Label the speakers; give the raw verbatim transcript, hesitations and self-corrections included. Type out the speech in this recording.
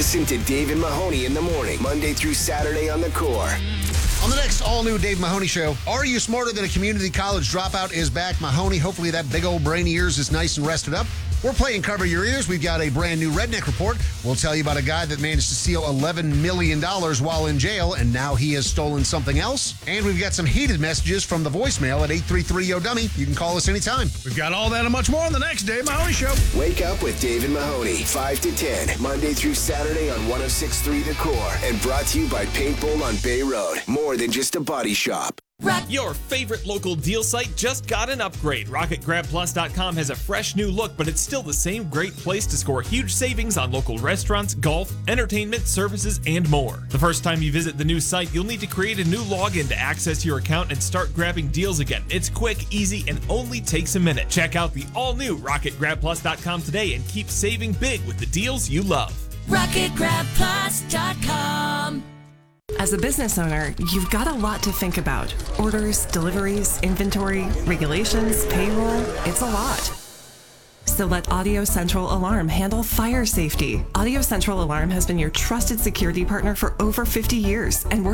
Speaker 1: Listen to Dave and Mahoney in the morning, Monday through Saturday on The Core.
Speaker 2: On the next all-new Dave Mahoney Show, Are You Smarter Than a Community College Dropout is back. Mahoney, hopefully that big old brain of yours is nice and rested up. We're playing Cover Your Ears. We've got a brand new Redneck Report. We'll tell you about a guy that managed to steal eleven million dollars while in jail, and now he has stolen something else. And we've got some heated messages from the voicemail at eight three three, yo dummy. You can call us anytime.
Speaker 3: We've got all that and much more on the next Dave Mahoney Show.
Speaker 1: Wake up with Dave and Mahoney, five to ten, Monday through Saturday on one oh six point three The Core. And brought to you by Paintball on Bay Road. More than just a body shop.
Speaker 4: Your favorite local deal site just got an upgrade. Rocket Grab Plus dot com has a fresh new look, but it's still the same great place to score huge savings on local restaurants, golf, entertainment, services, and more. The first time you visit the new site, you'll need to create a new login to access your account and start grabbing deals again. It's quick, easy, and only takes a minute. Check out the all-new Rocket Grab Plus dot com today and keep saving big with the deals you love.
Speaker 5: Rocket Grab Plus dot com.
Speaker 6: As a business owner, you've got a lot to think about. Orders, deliveries, inventory, regulations, payroll. It's a lot. So let Audio Central Alarm handle fire safety. Audio Central Alarm has been your trusted security partner for over fifty years, and we're